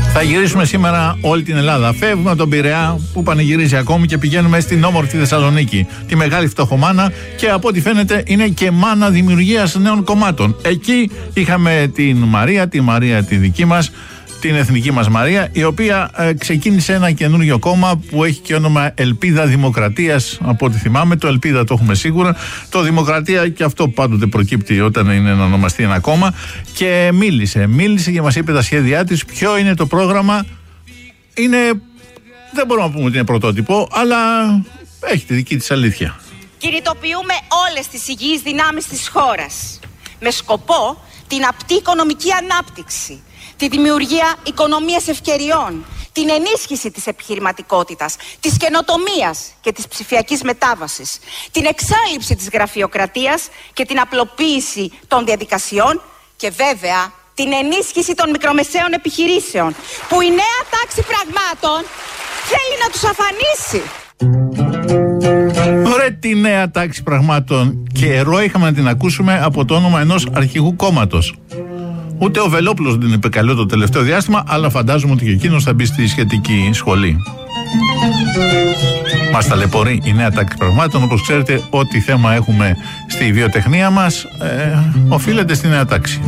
Θα γυρίσουμε σήμερα όλη την Ελλάδα. Φεύγουμε από τον Πειραιά που πανηγυρίζει ακόμη και πηγαίνουμε στην όμορφη Θεσσαλονίκη, τη μεγάλη φτωχομάνα, και από ό,τι φαίνεται είναι και μάνα δημιουργίας νέων κομμάτων. Εκεί είχαμε τη Μαρία τη δική μας, την εθνική μας Μαρία, η οποία ξεκίνησε ένα καινούργιο κόμμα που έχει και όνομα Ελπίδα Δημοκρατίας, από ό,τι θυμάμαι. Το Ελπίδα το έχουμε σίγουρα. Το Δημοκρατία και αυτό πάντοτε προκύπτει όταν είναι να ονομαστεί ένα κόμμα. Και μίλησε και μας είπε τα σχέδιά της, ποιο είναι το πρόγραμμα. Δεν μπορούμε να πούμε ότι είναι πρωτότυπο, αλλά έχει τη δική της αλήθεια. Κινητοποιούμε όλες τις υγιείς δυνάμεις της χώρας με σκοπό την απτή οικονομική ανάπτυξη, τη δημιουργία οικονομίας ευκαιριών, την ενίσχυση της επιχειρηματικότητας, της καινοτομίας και της ψηφιακής μετάβασης, την εξάλληψη της γραφειοκρατίας και την απλοποίηση των διαδικασιών και βέβαια την ενίσχυση των μικρομεσαίων επιχειρήσεων, που η νέα τάξη πραγμάτων θέλει να τους αφανίσει. Ωραία, τη νέα τάξη πραγμάτων καιρό είχαμε να την ακούσουμε από το όνομα ενός αρχηγού κόμματος. Ούτε ο Βελόπουλος δεν είπε καλό το τελευταίο διάστημα, αλλά φαντάζομαι ότι και εκείνος θα μπει στη σχετική σχολή. Μας ταλαιπωρεί η νέα τάξη πραγμάτων. Όπως ξέρετε, ό,τι θέμα έχουμε στη βιοτεχνία μας οφείλεται στη νέα τάξη.